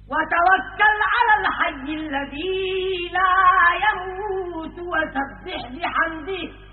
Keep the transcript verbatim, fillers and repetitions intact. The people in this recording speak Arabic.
وتوكل على الحي الذي لا يموت وسبح بحمده